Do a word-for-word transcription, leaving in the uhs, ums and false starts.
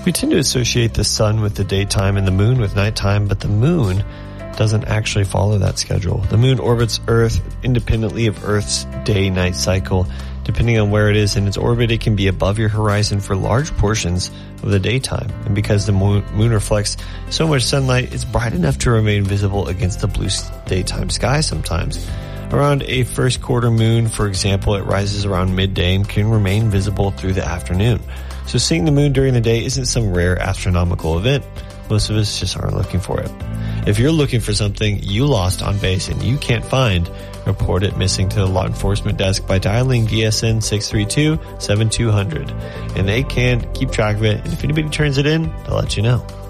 We tend to associate the sun with the daytime and the moon with nighttime, but the moon doesn't actually follow that schedule. The moon orbits Earth independently of Earth's day-night cycle. Depending on where it is in its orbit, it can be above your horizon for large portions of the daytime. And because the moon, moon reflects so much sunlight, it's bright enough to remain visible against the blue daytime sky sometimes. Around a first quarter moon, for example, it rises around midday and can remain visible through the afternoon. So seeing the moon during the day isn't some rare astronomical event. Most of us just aren't looking for it. If you're looking for something you lost on base and you can't find, report it missing to the law enforcement desk by dialing D S N six three two, seven two zero zero. And they can keep track of it, and if anybody turns it in, they'll let you know.